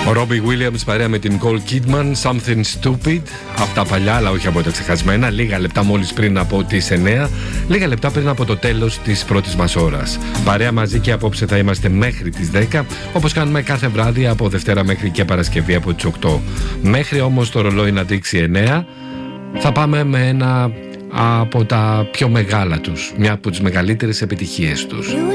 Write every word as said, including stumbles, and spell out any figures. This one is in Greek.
Ο Ρόμπι Williams παρέα με την Nicole Kidman, Something Stupid, από τα παλιά αλλά όχι από τα ξεχασμένα, λίγα λεπτά μόλις πριν από τις εννέα, λίγα λεπτά πριν από το τέλος της πρώτης μας ώρας. Παρέα μαζί και απόψε θα είμαστε μέχρι τις δέκα, όπως κάνουμε κάθε βράδυ από Δευτέρα μέχρι και Παρασκευή από τις οκτώ. Μέχρι όμως το ρολόι να δείξει εννέα, θα πάμε με ένα από τα πιο μεγάλα τους, μια από τις μεγαλύτερες επιτυχίες τους.